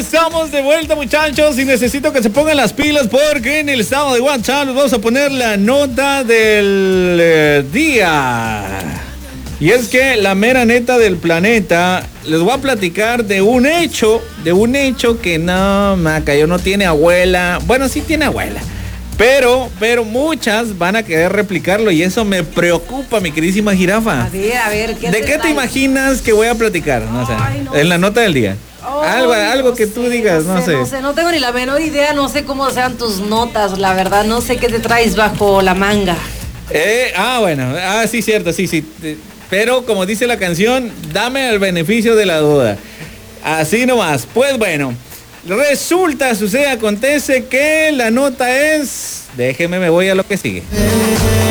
estamos de vuelta, muchachos, y necesito que se pongan las pilas porque en el estado de WhatsApp les vamos a poner la nota del día. Y es que la mera neta del planeta, les voy a platicar de un hecho que no, Macayo, no tiene abuela. Bueno, sí tiene abuela, pero muchas van a querer replicarlo y eso me preocupa, mi queridísima jirafa. A ver, ¿qué ¿De qué te imaginas que voy a platicar? No sé, en la nota del día. Algo que tú digas, no sé. No tengo ni la menor idea, no sé cómo sean tus notas, la verdad, no sé qué te traes bajo la manga. Bueno, sí, cierto, sí. Pero como dice la canción, dame el beneficio de la duda. Así nomás. Pues bueno, sucede, acontece que la nota es... Déjeme, me voy a lo que sigue.